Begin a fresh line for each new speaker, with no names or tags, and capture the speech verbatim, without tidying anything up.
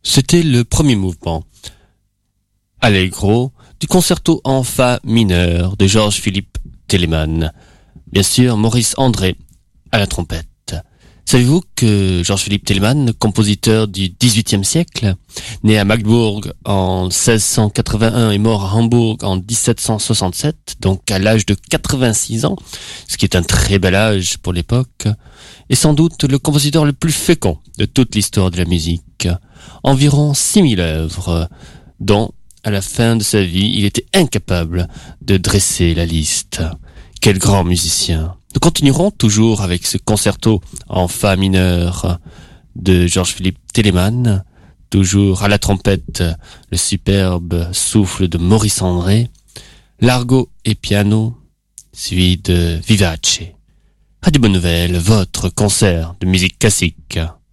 C'était le premier mouvement, Allegro, du concerto en fa mineur de Georges-Philippe Telemann. Bien sûr, Maurice André à la trompette. Savez-vous que Georges-Philippe Telemann, compositeur du dix-huitième siècle, né à Magdebourg en seize cent quatre-vingt-un et mort à Hambourg en dix-sept cent soixante-sept, donc à l'âge de quatre-vingt-six ans, ce qui est un très bel âge pour l'époque, est sans doute le compositeur le plus fécond de toute l'histoire de la musique. Environ six mille œuvres, dont, à la fin de sa vie, il était incapable de dresser la liste. Quel grand musicien! Nous continuerons toujours avec ce concerto en fa mineur de Georges-Philippe Telemann, toujours à la trompette, le superbe souffle de Maurice André, largo et piano, suivi de Vivace. Radio Bonne Nouvelle, votre concert de musique classique.